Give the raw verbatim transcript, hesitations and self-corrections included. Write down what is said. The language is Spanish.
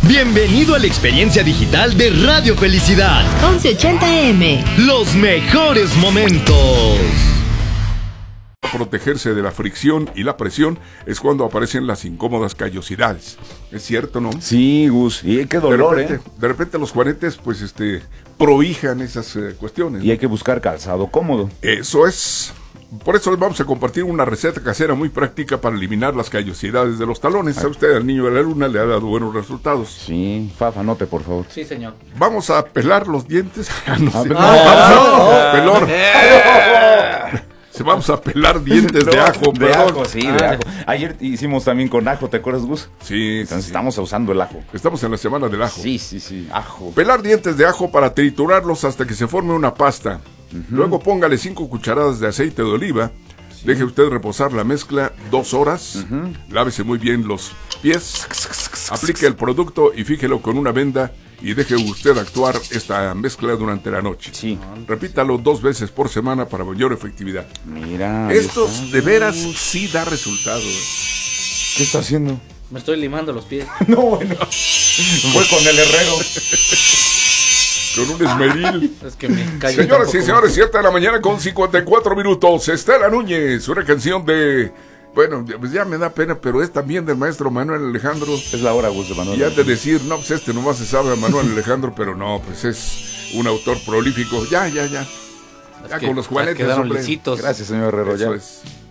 Bienvenido a la experiencia digital de Radio Felicidad. once ochenta A M. Los mejores momentos. Protegerse de la fricción y la presión es cuando aparecen las incómodas callosidades. ¿Es cierto, no? Sí, Gus, y qué dolor, de repente, ¿eh? De repente los juanetes, pues, este, prohijan esas eh, cuestiones. Y hay que buscar calzado cómodo. Eso es. Por eso les vamos a compartir una receta casera muy práctica para eliminar las callosidades de los talones. ¿Sabe usted? Al niño de la luna le ha dado buenos resultados. Sí, Fafa, anote, por favor. Sí, señor. Vamos a pelar los dientes. no, sé. no, no, vamos no, a pelor. Se vamos a pelar dientes de ajo, De perdón. ajo, sí, de ajo. Ayer hicimos también con ajo, ¿te acuerdas, Gus? Sí, Entonces sí. estamos usando el ajo. Estamos en la semana del ajo. Sí, sí, sí, ajo. Pelar dientes de ajo para triturarlos hasta que se forme una pasta. Uh-huh. Luego póngale cinco cucharadas de aceite de oliva. Sí. Deje usted reposar la mezcla dos horas. Uh-huh. Lávese muy bien los pies. Aplique el producto y fíjelo con una venda. Y deje usted actuar esta mezcla durante la noche. Sí. Repítalo dos veces por semana para mayor efectividad. Mira. Estos de veras sí da resultados. ¿Qué está haciendo? Me estoy limando los pies. No, bueno. Fue con el herrero. Con un esmeril. Es que me cayó. Señoras y señores, siete de la mañana con cincuenta y cuatro minutos. Estela Núñez, una canción de... Bueno, pues ya me da pena, pero es también del maestro Manuel Alejandro. Es la hora, Gus, de Manuel. Y has de decir, no, pues este nomás se sabe a Manuel Alejandro, pero no, pues es un autor prolífico. Ya, ya, ya. Ya es que, con los juanetes, quedaron hombre. lisitos. Gracias, señor Herrero. Eso Ya. es.